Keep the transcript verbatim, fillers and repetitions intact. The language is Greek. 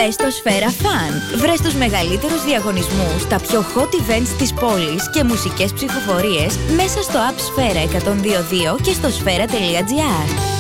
Έστω Σφαίρα Fun. Βρες τους μεγαλύτερους διαγωνισμούς, τα πιο hot events της πόλης και μουσικές ψηφοφορίες μέσα στο app Σφαίρα εκατόν δύο δύο και στο σφαίρα τελεία τζι άρ.